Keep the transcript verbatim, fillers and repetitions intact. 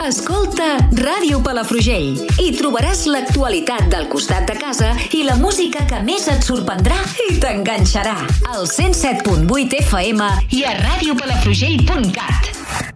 Escolta Ràdio Palafrugell i trobaràs l'actualitat del costat de casa i la música que més et sorprendrà i t'enganxarà. Al cent set punt vuit F M i a ràdio palafrugell punt cat.